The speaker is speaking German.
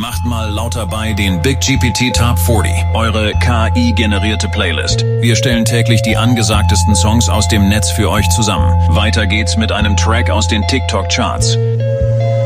Macht mal lauter bei den Big GPT Top 40, eure KI-generierte Playlist. Wir stellen täglich die angesagtesten Songs aus dem Netz für euch zusammen. Weiter geht's mit einem Track aus den TikTok-Charts.